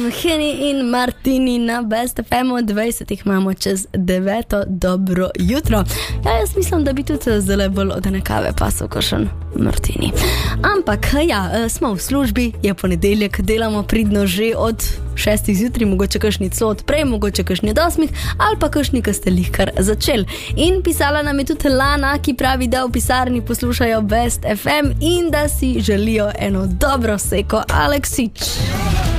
Henny in Martini na Best FM-u, 20 imamo čez 9. Dobro jutro. Ja, jaz mislim, da bi tudi zelo bolj od ene kave pasel kakšen Martini. Ampak, ja, smo v službi, je ponedeljek, delamo pridno že od 6 zjutraj, mogoče kakšni celo odprej, mogoče kakšni od 8, ali pa kakšni, ki ste lihkar začeli. In pisala nam je tudi Lana, ki pravi, da v pisarni poslušajo Best FM in da si želijo eno dobro seko Aleksič.